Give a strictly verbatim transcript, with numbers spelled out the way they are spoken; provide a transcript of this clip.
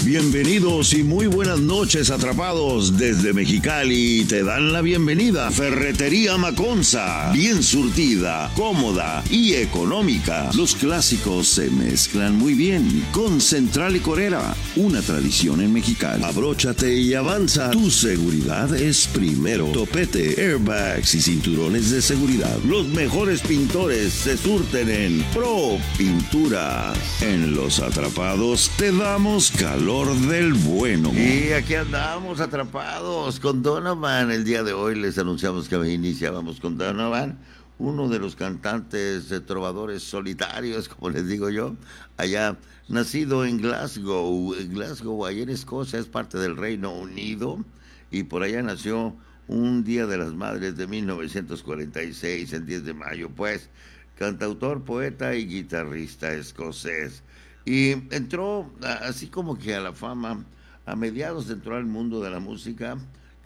Bienvenidos y muy buenas noches, atrapados. Desde Mexicali te dan la bienvenida. Ferretería Maconza, bien surtida, cómoda y económica. Los clásicos se mezclan muy bien con Central Licorera, una tradición en Mexicali. Abróchate y avanza. Tu seguridad es primero. Topete, airbags y cinturones de seguridad. Los mejores pintores se surten en Pro Pintura. En Los Atrapados te damos calor del bueno. Y aquí andamos atrapados con Donovan. El día de hoy les anunciamos que iniciábamos con Donovan, uno de los cantantes de trovadores solitarios, como les digo yo, allá nacido en Glasgow, Glasgow, allá en Escocia, es parte del Reino Unido, y por allá nació un Día de las Madres de mil novecientos cuarenta y seis, el diez de mayo, pues, cantautor, poeta y guitarrista escocés. Y entró así como que a la fama, a mediados entró al mundo de la música